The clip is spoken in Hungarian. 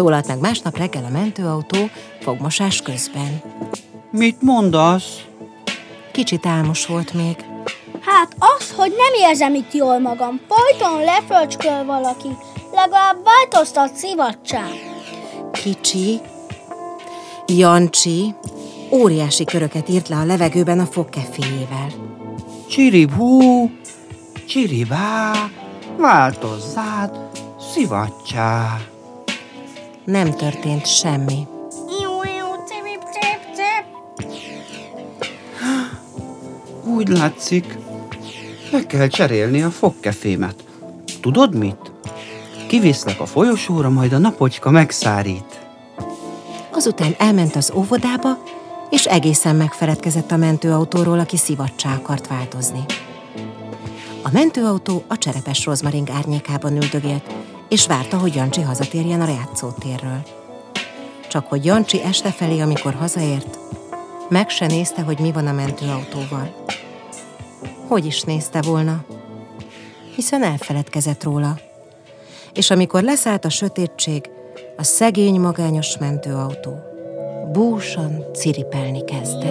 szólalt meg másnap reggel a mentőautó fogmosás közben. Mit mondasz? Kicsit álmos volt még. Hát az, hogy nem érzem itt jól magam. Folyton lefröcsköl valaki. Legalább változtat szivacsán. Kicsi, Jancsi óriási köröket írt le a levegőben a fogkeféjével. Csiribú, csiribá, változzád, szivacsá. Nem történt semmi. Úgy látszik, le kell cserélni a fogkefémet. Tudod mit? Kiviszlek a folyosóra, majd a napocska megszárít. Azután elment az óvodába, és egészen megfeledkezett a mentőautóról, aki szivacsá akart változni. A mentőautó a cserepes rozmaring árnyékában üldögélt, és várta, hogy Jancsi hazatérjen a játszótérről. Csak hogy Jancsi este felé, amikor hazaért, meg se nézte, hogy mi van a mentőautóval. Hogy is nézte volna? Hiszen elfeledkezett róla. És amikor leszállt a sötétség, a szegény magányos mentőautó búsan ciripelni kezdett.